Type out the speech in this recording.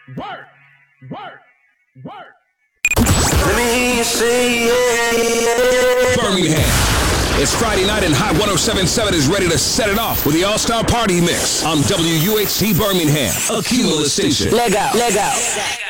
Work, work, work. Let me hear you say yeah. Birmingham. It's Friday night and Hot 107.7 is ready to set it off with the All-Star Party Mix on WUHC Birmingham, a Cumulus station. Leg out.